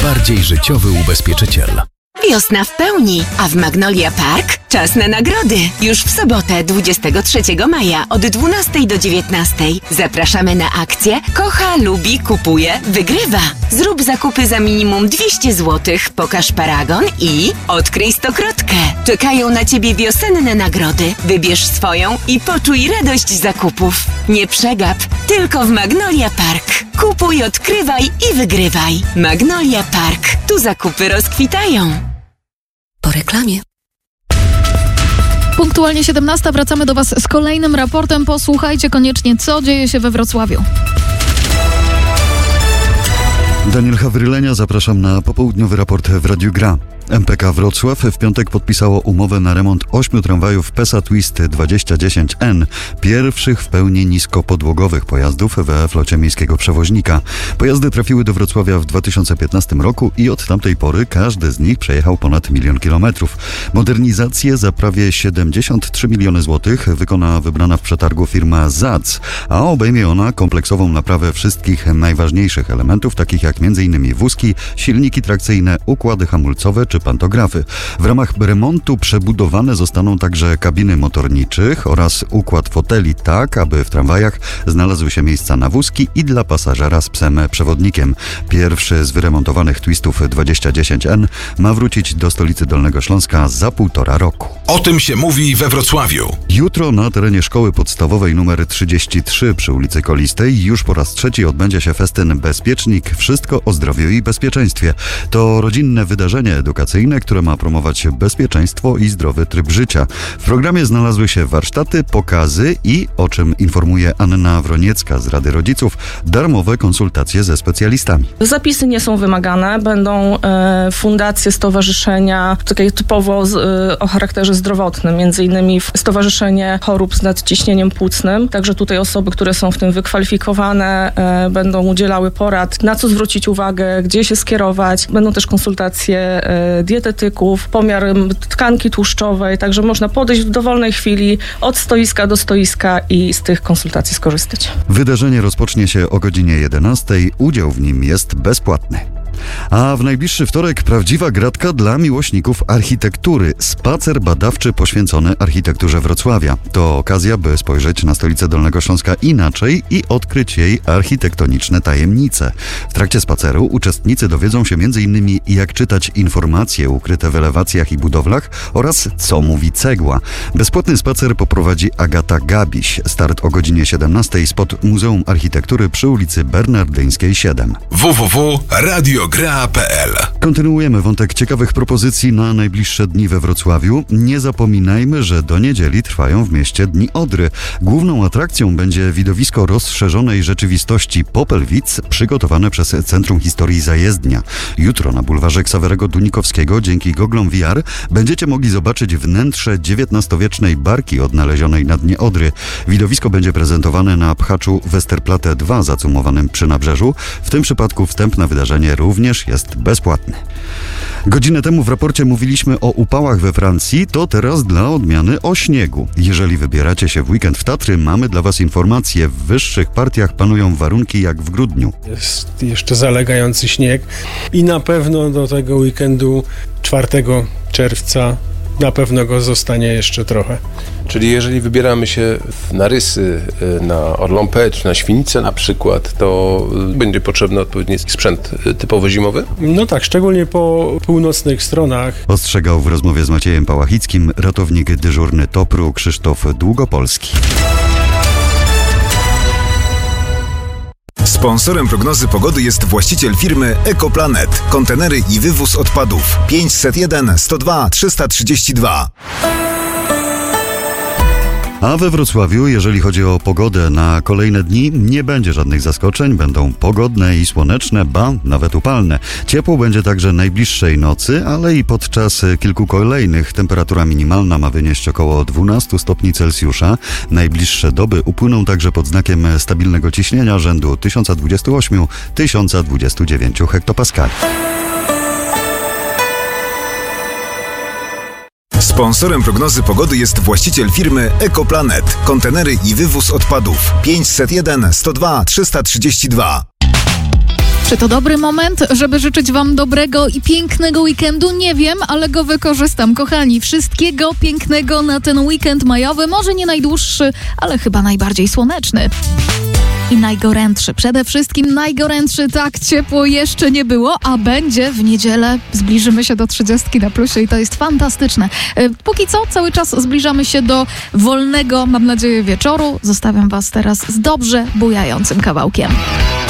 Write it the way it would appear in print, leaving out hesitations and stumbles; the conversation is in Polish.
bardziej życiowy ubezpieczyciel. Wiosna w pełni, a w Magnolia Park czas na nagrody. Już w sobotę 23 maja od 12 do 19 zapraszamy na akcję Kocha, lubi, kupuje, wygrywa. Zrób zakupy za minimum 200 zł, pokaż paragon i odkryj stokrotkę. Czekają na Ciebie wiosenne nagrody. Wybierz swoją i poczuj radość zakupów. Nie przegap, tylko w Magnolia Park. Kupuj, odkrywaj i wygrywaj. Magnolia Park. Tu zakupy rozkwitają. Po reklamie. Punktualnie 17 wracamy do Was z kolejnym raportem. Posłuchajcie koniecznie, co dzieje się we Wrocławiu. Daniel Hawrylenia, zapraszam na popołudniowy raport w Radiu Gra. MPK Wrocław w piątek podpisało umowę na remont 8 tramwajów PESA Twist 2010N, pierwszych w pełni niskopodłogowych pojazdów we flocie miejskiego przewoźnika. Pojazdy trafiły do Wrocławia w 2015 roku i od tamtej pory każdy z nich przejechał ponad 1 000 000 kilometrów. Modernizację za prawie 73 miliony złotych wykona wybrana w przetargu firma ZAC, a obejmie ona kompleksową naprawę wszystkich najważniejszych elementów, takich jak m.in. wózki, silniki trakcyjne, układy hamulcowe czy pantografy. W ramach remontu przebudowane zostaną także kabiny motorniczych oraz układ foteli tak, aby w tramwajach znalazły się miejsca na wózki i dla pasażera z psem przewodnikiem. Pierwszy z wyremontowanych Twistów 2010N ma wrócić do stolicy Dolnego Śląska za 1,5 roku. O tym się mówi we Wrocławiu. Jutro na terenie szkoły podstawowej nr 33 przy ulicy Kolistej już po raz trzeci odbędzie się festyn Bezpiecznik. Wszystko o zdrowiu i bezpieczeństwie. To rodzinne wydarzenie edukacyjne, które ma promować bezpieczeństwo i zdrowy tryb życia. W programie znalazły się warsztaty, pokazy i, o czym informuje Anna Wroniecka z Rady Rodziców, darmowe konsultacje ze specjalistami. Zapisy nie są wymagane, będą fundacje, stowarzyszenia, takie typowo o charakterze zdrowotnym, między innymi Stowarzyszenie Chorób z Nadciśnieniem Płucnym. Także tutaj osoby, które są w tym wykwalifikowane, będą udzielały porad, na co zwrócić uwagę, gdzie się skierować. Będą też konsultacje dietetyków, pomiar tkanki tłuszczowej, także można podejść w dowolnej chwili od stoiska do stoiska i z tych konsultacji skorzystać. Wydarzenie rozpocznie się o godzinie 11. Udział w nim jest bezpłatny. A w najbliższy wtorek prawdziwa gratka dla miłośników architektury. Spacer badawczy poświęcony architekturze Wrocławia. To okazja, by spojrzeć na stolicę Dolnego Śląska inaczej i odkryć jej architektoniczne tajemnice. W trakcie spaceru uczestnicy dowiedzą się m.in. jak czytać informacje ukryte w elewacjach i budowlach oraz co mówi cegła. Bezpłatny spacer poprowadzi Agata Gabiś. Start o godzinie 17 spod Muzeum Architektury przy ulicy Bernardyńskiej 7. www.radiogrA.pl. Kontynuujemy wątek ciekawych propozycji na najbliższe dni we Wrocławiu. Nie zapominajmy, że do niedzieli trwają w mieście Dni Odry. Główną atrakcją będzie widowisko rozszerzonej rzeczywistości Popelwic, przygotowane przez Centrum Historii Zajezdnia. Jutro na bulwarze Ksawerego Dunikowskiego dzięki goglom VR będziecie mogli zobaczyć wnętrze XIX-wiecznej barki odnalezionej na dnie Odry. Widowisko będzie prezentowane na pchaczu Westerplatte 2 zacumowanym przy nabrzeżu. W tym przypadku wstęp na wydarzenie również jest bezpłatny. Godzinę temu w raporcie mówiliśmy o upałach we Francji, to teraz dla odmiany o śniegu. Jeżeli wybieracie się w weekend w Tatry, mamy dla Was informacje. W wyższych partiach panują warunki jak w grudniu. Jest jeszcze zalegający śnieg i na pewno do tego weekendu 4 czerwca na pewno go zostanie jeszcze trochę. Czyli jeżeli wybieramy się na Rysy, na Orląpę czy na Świnicę na przykład, to będzie potrzebny odpowiedni sprzęt typowo zimowy? No tak, szczególnie po północnych stronach. Ostrzegał w rozmowie z Maciejem Pałachickim ratownik dyżurny TOPR-u Krzysztof Długopolski. Sponsorem prognozy pogody jest właściciel firmy Ekoplanet. Kontenery i wywóz odpadów 501 102 332. A we Wrocławiu, jeżeli chodzi o pogodę na kolejne dni, nie będzie żadnych zaskoczeń. Będą pogodne i słoneczne, ba, nawet upalne. Ciepło będzie także najbliższej nocy, ale i podczas kilku kolejnych. Temperatura minimalna ma wynieść około 12 stopni Celsjusza. Najbliższe doby upłyną także pod znakiem stabilnego ciśnienia rzędu 1028-1029 hektopaskali. Sponsorem prognozy pogody jest właściciel firmy Ekoplanet. Kontenery i wywóz odpadów 501 102 332. Czy to dobry moment, żeby życzyć wam dobrego i pięknego weekendu? Nie wiem, ale go wykorzystam. Kochani, wszystkiego pięknego na ten weekend majowy. Może nie najdłuższy, ale chyba najbardziej słoneczny. I najgorętszy. Przede wszystkim najgorętszy. Tak ciepło jeszcze nie było, a będzie w niedzielę. Zbliżymy się do 30 na plusie i to jest fantastyczne. Póki co cały czas zbliżamy się do wolnego, mam nadzieję, wieczoru. Zostawiam was teraz z dobrze bujającym kawałkiem.